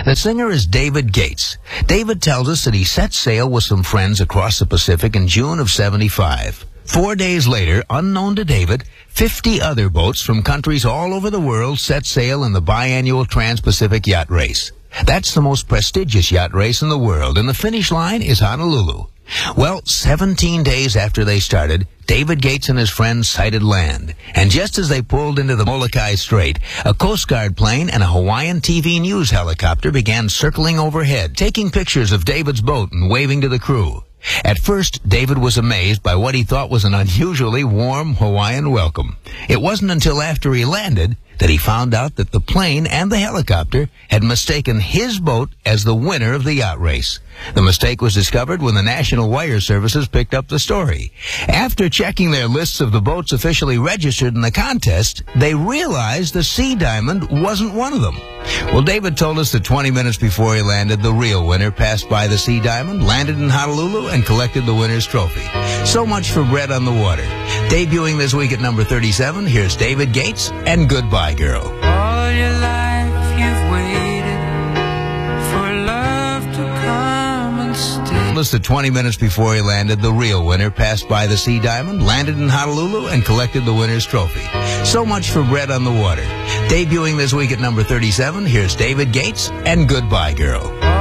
The singer is David Gates. David tells us that he set sail with some friends across the Pacific in June of '75. 4 days later, unknown to David, 50 other boats from countries all over the world set sail in the biannual Trans-Pacific Yacht Race. That's the most prestigious yacht race in the world, and the finish line is Honolulu. Well, 17 days after they started, David Gates and his friends sighted land. And just as they pulled into the Molokai Strait, a Coast Guard plane and a Hawaiian TV news helicopter began circling overhead, taking pictures of David's boat and waving to the crew. At first, David was amazed by what he thought was an unusually warm Hawaiian welcome. It wasn't until after he landed that he found out that the plane and the helicopter had mistaken his boat as the winner of the yacht race. The mistake was discovered when the National Wire Services picked up the story. After checking their lists of the boats officially registered in the contest, they realized the Sea Diamond wasn't one of them. Well, David told us that 20 minutes before he landed, the real winner passed by the Sea Diamond, landed in Honolulu, and collected the winner's trophy. So much for Bread on the Water. Debuting this week at number 37, here's David Gates and Goodbye Girl. All your life you've waited for love to come and stay. Told us that 20 minutes before he landed, the real winner passed by the Sea Diamond, landed in Honolulu, and collected the winner's trophy. So much for Bread on the Water. Debuting this week at number 37, here's David Gates and Goodbye Girl.